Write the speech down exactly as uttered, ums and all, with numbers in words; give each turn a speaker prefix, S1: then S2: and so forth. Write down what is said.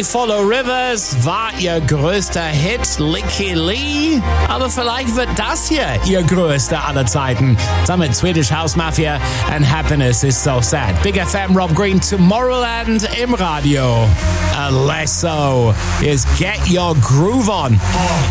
S1: I Follow Rivers war ihr größter Hit, Licky Lee. Aber vielleicht wird das hier ihr größter aller Zeiten. Damit Swedish House Mafia and Happiness is So Sad. Big F M, Rob Green, Tomorrowland im Radio. Alesso is Get Your Groove On.